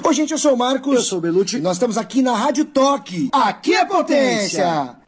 Oi, gente, eu sou o Marcos. Eu sou o Belucci. E nós estamos aqui na Rádio Toque. Aqui é potência!